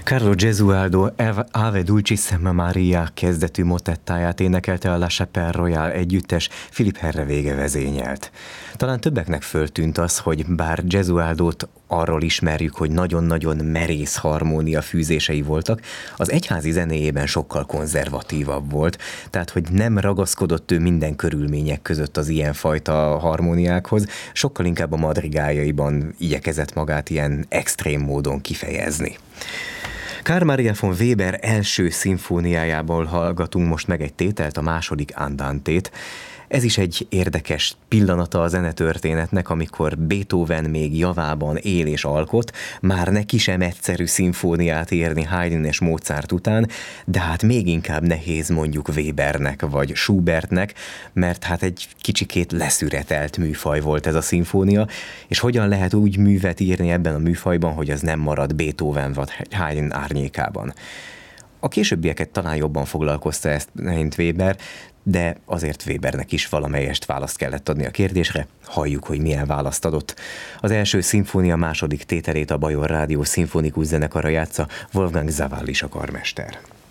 Carlo Gesualdo Ave Dulcissima Maria kezdetű motettáját énekelte a La Chapelle Royale együttes, Philippe Herreweghe vezényelt. Talán többeknek föltűnt az, hogy bár Gesualdót arról ismerjük, hogy nagyon-nagyon merész harmónia fűzései voltak, az egyházi zenéjében sokkal konzervatívabb volt, tehát hogy nem ragaszkodott ő minden körülmények között az ilyenfajta harmóniákhoz, sokkal inkább a madrigáljaiban igyekezett magát ilyen extrém módon kifejezni. Carl Maria von Weber első szimfóniájából hallgatunk most meg egy tételt, a második andantét. Ez is egy érdekes pillanata a zenetörténetnek, amikor Beethoven még javában él és alkot, már neki sem egyszerű szimfóniát írni Haydn és Mozart után, de hát még inkább nehéz mondjuk Webernek vagy Schubertnek, mert hát egy kicsikét leszüretelt műfaj volt ez a szimfónia, és hogyan lehet úgy művet írni ebben a műfajban, hogy az nem marad Beethoven vagy Haydn árnyékában. A későbbieket talán jobban foglalkozta ezt, mint Weber, de azért Webernek is valamelyest választ kellett adni a kérdésre, halljuk, hogy milyen választ adott. Az első szimfónia második tételét a Bajor Rádió szimfonikus zenekara játsza, Wolfgang Sawallisch a karmester.